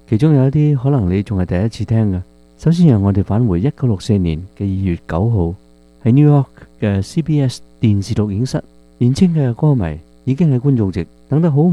其中有一啲可能你仲係第一次聽嘅。首先讓我哋返回1964年嘅2月9號，喺 New York 嘅 CBS 電視錄影室，年輕嘅歌迷已經喺觀眾席等得好